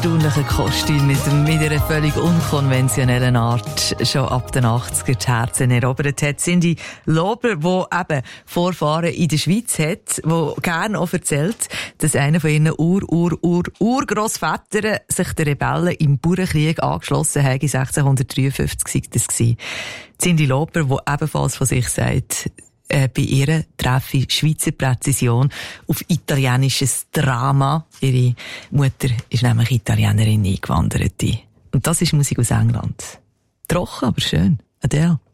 erstaunlichen Kostüm mit einer völlig unkonventionellen Art schon ab den 80er die Herzen erobert hat. Cindy Lauper, die eben Vorfahren in der Schweiz hat, die gerne auch erzählt, dass einer von ihren Urgrossvätern sich den Rebellen im Bauernkrieg angeschlossen hat. 1653 war das gewesen. Cindy Lauper, die ebenfalls von sich sagt, bei ihr treffe Schweizer Präzision auf italienisches Drama. Ihre Mutter ist nämlich Italienerin, Eingewanderte. Und das ist Musik aus England. Trocken, aber schön. Adele.